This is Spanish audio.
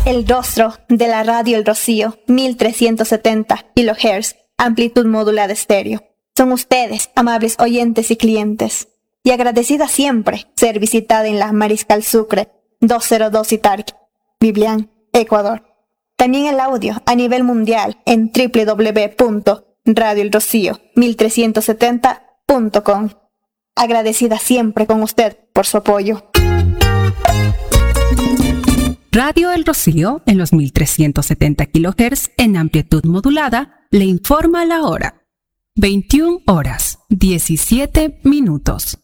El rostro de la radio El Rocío, 1370 kHz, amplitud modulada estéreo. Son ustedes, amables oyentes y clientes. Y agradecida siempre ser visitada en la Mariscal Sucre, 202 Itarqui, Biblián, Ecuador. También el audio a nivel mundial en www.radioelrocío1370.com. Agradecida siempre con usted por su apoyo. Radio El Rocío, en los 1370 kHz en amplitud modulada, le informa la hora. 21 horas, 17 minutos.